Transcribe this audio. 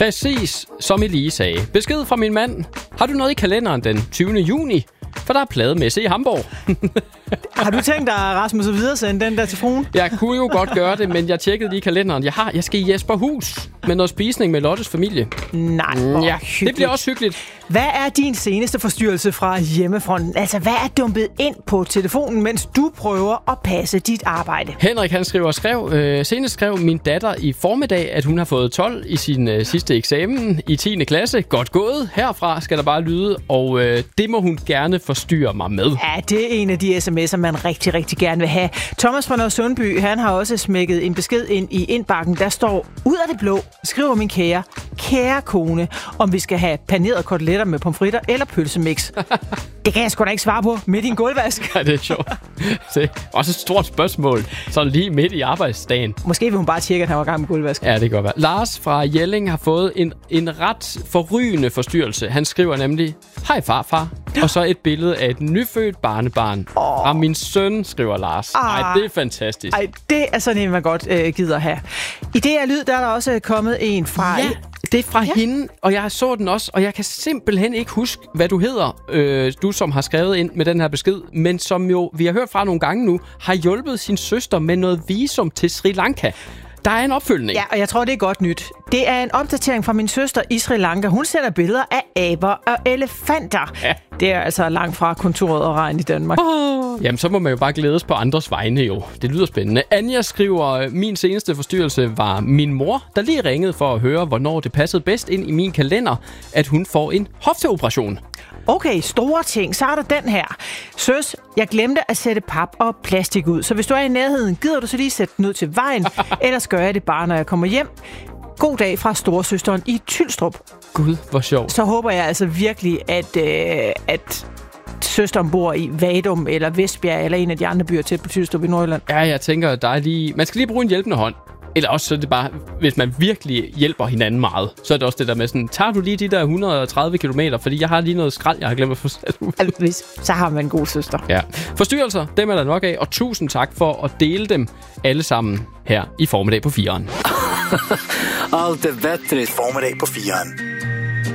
Præcis som Elise sagde. Besked fra min mand. Har du noget i kalenderen den 20. juni? For der er plademesse i Hamburg. Har du tænkt dig, Rasmus, at videresende den der til fruen? Jeg kunne jo godt gøre det, men jeg tjekkede lige kalenderen. Jeg skal i Jesperhus med noget spisning med Lottes familie. Nej, ja, det bliver også hyggeligt. Hvad er din seneste forstyrrelse fra hjemmefronten? Altså, hvad er dumpet ind på telefonen, mens du prøver at passe dit arbejde? Henrik, han senest skrev min datter i formiddag, at hun har fået 12 i sin sidste eksamen i 10. klasse. Godt gået. Herfra skal der bare lyde, og det må hun gerne forstyrre mig med. Ja, det er en af de sms'er, man rigtig, rigtig gerne vil have. Thomas fra Nørresundby, han har også smækket en besked ind i indbakken. Der står, ud af det blå, skriver min kære kone, om vi skal have panerede koteletter med pomfritter eller pølsemix. Det kan jeg sgu da ikke svare på midt i en gulvvask. Ja, det er sjovt. Det er også et stort spørgsmål, sådan lige midt i arbejdsdagen. Måske vil hun bare tjekke, at han var i gang med gulvvask. Ja, det kan godt være. Lars fra Jelling har fået en ret forrygende forstyrrelse. Han skriver nemlig, hej farfar, og så et billede af et nyfødt barnebarn. Fra min søn, skriver Lars. Ej, det er fantastisk. Ej, det er sådan en, man godt gider have. I det her lyd, der er der også kommet en fra... Ja. Det er fra hende, og jeg så den også, og jeg kan simpelthen ikke huske, hvad du hedder, du som har skrevet ind med den her besked, men som jo, vi har hørt fra nogle gange nu, har hjulpet sin søster med noget visum til Sri Lanka. Der er en opfølgning. Ja, og jeg tror, det er godt nyt. Det er en opdatering fra min søster i Sri Lanka. Hun sender billeder af aber og elefanter. Ja. Det er altså langt fra kontoret og regn i Danmark. Jamen, så må man jo bare glædes på andres vegne jo. Det lyder spændende. Anja skriver, min seneste forstyrrelse var min mor, der lige ringede for at høre, hvornår det passede bedst ind i min kalender, at hun får en hofteoperation. Okay, store ting. Så er der den her. Søs, jeg glemte at sætte pap og plastik ud. Så hvis du er i nærheden, gider du så lige sætte den ud til vejen? Ellers gør jeg det bare, når jeg kommer hjem. God dag fra storesøsteren i Tylstrup. Gud, hvor sjovt. Så håber jeg altså virkelig, at søsteren bor i Vadum eller Vestbjerg eller en af de andre byer tæt på Tylstrup i Nordjylland. Ja, jeg tænker, der er lige... Man skal lige bruge en hjælpende hånd. Eller også så er det bare, hvis man virkelig hjælper hinanden meget, så er det også det der med sådan, tager du lige de der 130 kilometer, fordi jeg har lige noget skrald, jeg har glemt at få sat ud. Så har man en god søster. Ja. Forstyrrelser, dem er der nok af, og tusind tak for at dele dem alle sammen her i Formiddag på 4'eren. Allt är bättre i Formiddag på 4'eren.